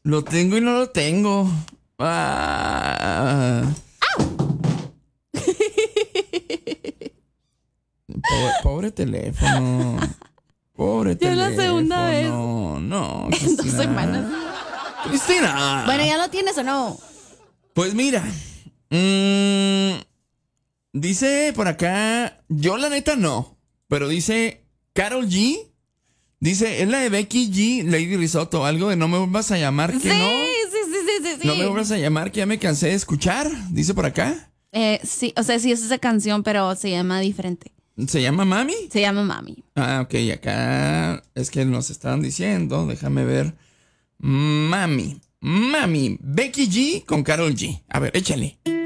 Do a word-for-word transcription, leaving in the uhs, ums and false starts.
Lo tengo y no lo tengo. Ah. Pobre, pobre teléfono. Pobre Ya es teléfono. la segunda vez. No, no. En dos semanas. Cristina. Bueno, ¿ya lo tienes o no? Pues mira. Mmm, dice por acá. Yo la neta no. Pero dice Karol G. Dice, es la de Becky G, Lady Risotto. Algo de no me vuelvas a llamar que Sí, no. sí, sí, sí, sí, sí. No me vuelvas a llamar que ya me cansé de escuchar. Dice por acá. Eh, sí, o sea, sí es esa canción, pero se llama diferente. ¿Se llama Mami? Se llama Mami. Ah, ok, acá es que nos estaban diciendo, déjame ver. Mami, Mami, Becky G con Karol G. A ver, échale.